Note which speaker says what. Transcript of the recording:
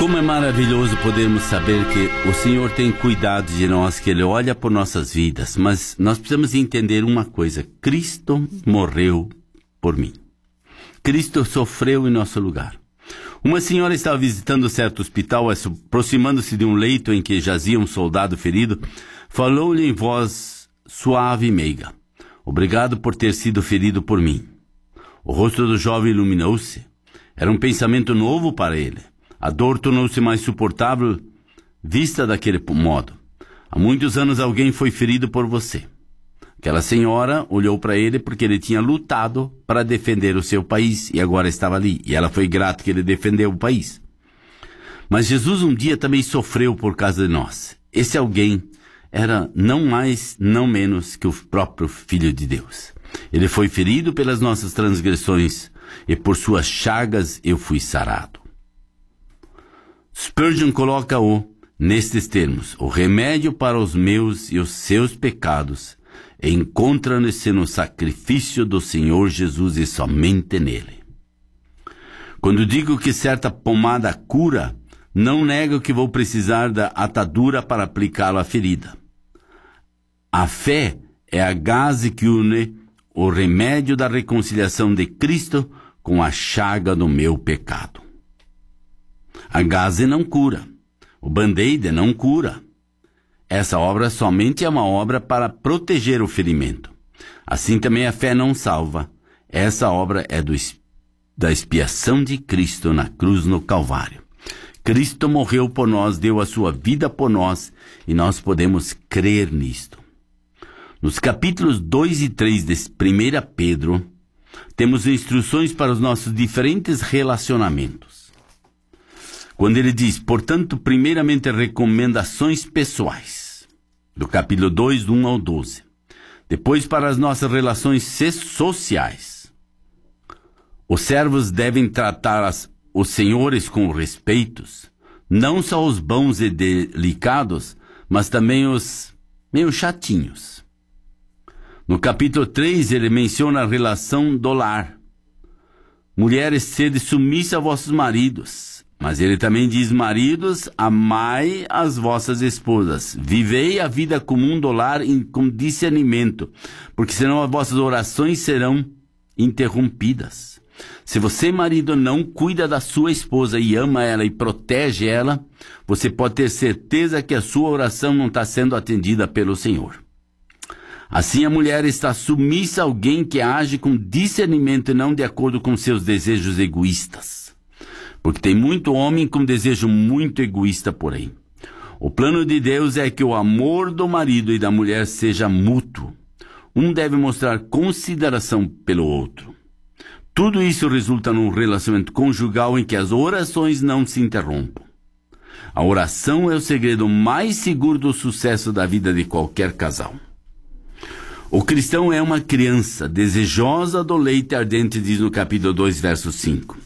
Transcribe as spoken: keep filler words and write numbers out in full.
Speaker 1: Como é maravilhoso podermos saber que o Senhor tem cuidado de nós, que Ele olha por nossas vidas, mas nós precisamos entender uma coisa: Cristo morreu por mim. Cristo sofreu em nosso lugar. Uma senhora estava visitando certo hospital, aproximando-se de um leito em que jazia um soldado ferido, falou-lhe em voz suave e meiga: "Obrigado por ter sido ferido por mim." O rosto do jovem iluminou-se. Era um pensamento novo para ele. A dor tornou-se mais suportável vista daquele modo. Há muitos anos alguém foi ferido por você. Aquela senhora olhou para ele porque ele tinha lutado para defender o seu país e agora estava ali. E ela foi grata que ele defendeu o país. Mas Jesus um dia também sofreu por causa de nós. Esse alguém era não mais, não menos que o próprio Filho de Deus. Ele foi ferido pelas nossas transgressões e por suas chagas eu fui sarado. Spurgeon coloca-o nestes termos: o remédio para os meus e os seus pecados encontra-se no sacrifício do Senhor Jesus e somente nele. Quando digo que certa pomada cura, não nego que vou precisar da atadura para aplicá-la à ferida. A fé é a gaze que une o remédio da reconciliação de Cristo com a chaga do meu pecado. A gaze não cura. O band-aid não cura. Essa obra somente é uma obra para proteger o ferimento. Assim também a fé não salva. Essa obra é do, da expiação de Cristo na cruz no Calvário. Cristo morreu por nós, deu a sua vida por nós, e nós podemos crer nisto. Nos capítulos dois e três de primeira Pedro, temos instruções para os nossos diferentes relacionamentos. Quando ele diz, portanto, primeiramente recomendações pessoais, do capítulo dois, do um ao doze. Depois, para as nossas relações sociais. Os servos devem tratar as, os senhores com respeitos, não só os bons e delicados, mas também os meio chatinhos. No capítulo três, ele menciona a relação do lar. Mulheres, sede submissa a vossos maridos. Mas ele também diz: maridos, amai as vossas esposas. Vivei a vida comum do lar com discernimento, porque senão as vossas orações serão interrompidas. Se você, marido, não cuida da sua esposa e ama ela e protege ela, você pode ter certeza que a sua oração não está sendo atendida pelo Senhor. Assim, a mulher está submissa a alguém que age com discernimento e não de acordo com seus desejos egoístas. Porque tem muito homem com desejo muito egoísta por aí. O plano de Deus é que o amor do marido e da mulher seja mútuo. Um deve mostrar consideração pelo outro. Tudo isso resulta num relacionamento conjugal em que as orações não se interrompam. A oração é o segredo mais seguro do sucesso da vida de qualquer casal. O cristão é uma criança desejosa do leite ardente, diz no capítulo dois, verso cinco.